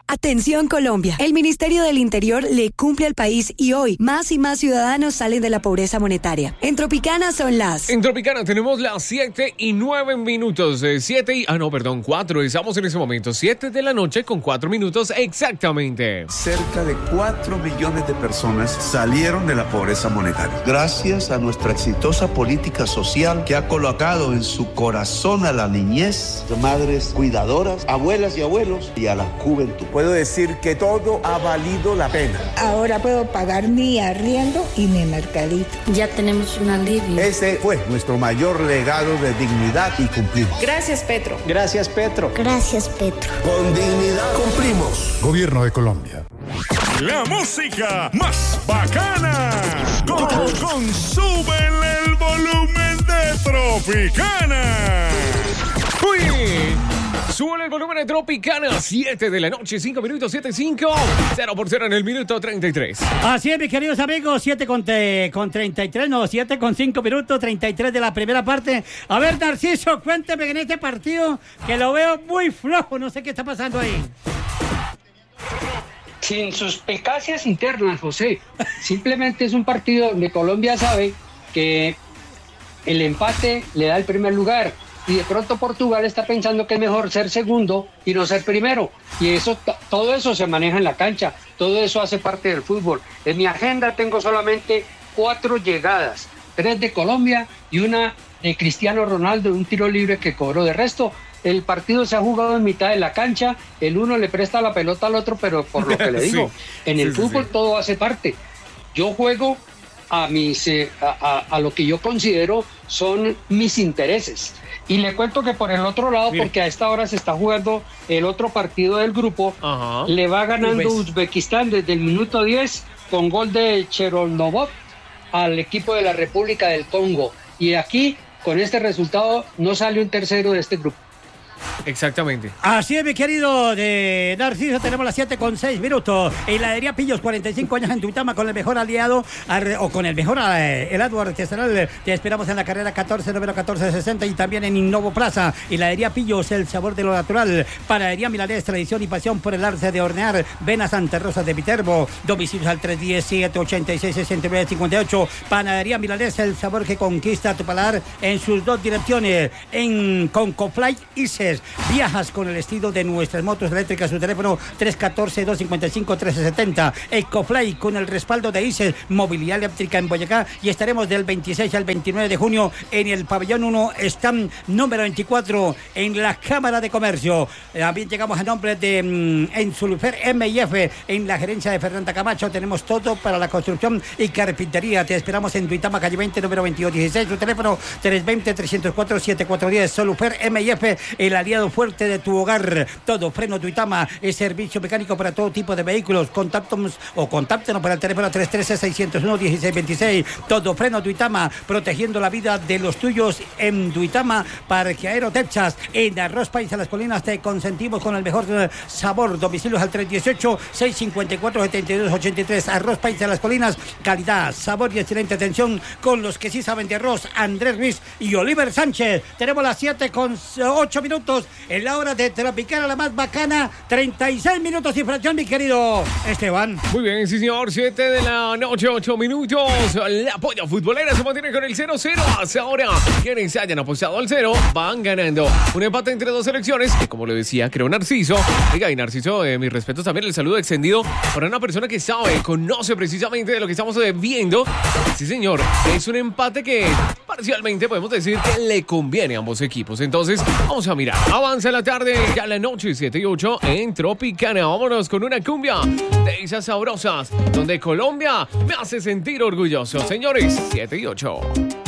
Atención Colombia, el Ministerio del Interior le cumple al país y hoy más y más ciudadanos salen de la pobreza monetaria. En Tropicana son las... En Tropicana tenemos las 7:09. 4, estamos en ese momento, 7 de la noche con 4 minutos exactamente. Cerca de 4 millones de personas salieron de la pobreza monetaria. Gracias a nuestra exitosa política social que ha colocado en su corazón a la niñez, madres cuidadoras, abuelas y abuelos y a la juventud. Puedo decir que todo ha valido la pena. Ahora puedo pagar mi arriendo y mi mercadito. Ya tenemos un alivio. Ese fue nuestro mayor legado de dignidad y cumplimos. Gracias, Petro. Gracias, Petro. Gracias, Petro. Con dignidad cumplimos. Gobierno de Colombia. La música más bacana. Con súbele el volumen de Tropicana. ¡Uy! Sube el volumen de Tropicana, 7 de la noche, 5 minutos, 7:05, 0-0 en el minuto 33. Así es, mis queridos amigos, 7 con 33, no, 7 con 5 minutos, 33 de la primera parte. A ver, Narciso, cuénteme en este partido que lo veo muy flojo, no sé qué está pasando ahí. Sin suspicacias internas, José. Simplemente es un partido donde Colombia sabe que el empate le da el primer lugar. Y de pronto Portugal está pensando que es mejor ser segundo y no ser primero. Y eso, todo eso se maneja en la cancha, todo eso hace parte del fútbol. En mi agenda tengo solamente 4 llegadas, 3 de Colombia y una de Cristiano Ronaldo, un tiro libre que cobró. De resto, el partido se ha jugado en mitad de la cancha, el uno le presta la pelota al otro, pero por lo que le digo, en el fútbol todo hace parte. Yo juego a lo que yo considero son mis intereses. Y le cuento que por el otro lado, porque a esta hora se está jugando el otro partido del grupo, le va ganando Uzbekistán desde el minuto 10 con gol de Cherolnovov al equipo de la República del Congo. Y aquí, con este resultado, no sale un tercero de este grupo. Exactamente. Así es, mi querido de Narciso, tenemos las 7 con 6 minutos. Heladería Pillos, 45 años en Tuitama, con el mejor aliado, o con el mejor helado artesanal. Te esperamos en la carrera 14, número 1460 y también en Innovo Plaza. Heladería Pillos, el sabor de lo natural. Panadería Milanés, tradición y pasión por el arte de hornear. Ven a Santa Rosa de Viterbo. Domicilios al 317-86-69-58. Panadería Milanés, el sabor que conquista tu paladar en sus 2 direcciones. En Concofly Ices. Viajas con el estilo de nuestras motos eléctricas. Su teléfono 314-255-1370. Ecofly, con el respaldo de ICES, movilidad eléctrica en Boyacá. Y estaremos del 26 al 29 de junio en el pabellón 1, stand número 24, en la Cámara de Comercio. También llegamos a nombre de en Sulufer M&F, en la gerencia de Fernanda Camacho. Tenemos todo para la construcción y carpintería. Te esperamos en Tuitama, calle 20, número 2216. Su teléfono 320-304-7410. Sulufer M&F, el aliado fuerte de tu hogar. Todo Freno Tuitama es servicio mecánico para todo tipo de vehículos. Contáctanos para el teléfono 313-601-1626. Todo Freno Tuitama, protegiendo la vida de los tuyos en Tuitama. Parqueadero Texas, en Arroz País a las Colinas te consentimos con el mejor sabor. Domicilios al 318-654-7283. Arroz País a las Colinas, calidad, sabor y excelente atención con los que sí saben de arroz. Andrés Ruiz y Oliver Sánchez. Tenemos las 7 con 8 minutos en la hora de Tropicana, la más bacana. 36 minutos y fracción, mi querido Esteban. Muy bien, sí señor, 7 de la noche, 8 minutos. La polla futbolera se mantiene con el 0-0. Hasta ahora, quienes hayan apostado al 0 van ganando. Un empate entre 2 selecciones que, como le decía, creo Narciso. Oiga, y Narciso, mis respetos también, el saludo extendido para una persona que sabe, conoce precisamente de lo que estamos viendo. Sí señor, es un empate que parcialmente podemos decir que le conviene a ambos equipos. Entonces, vamos a mirar. Avanza la tarde, ya la noche, 7 y 8 en Tropicana. Vámonos con una cumbia de esas sabrosas, donde Colombia me hace sentir orgulloso. Señores, 7 y 8.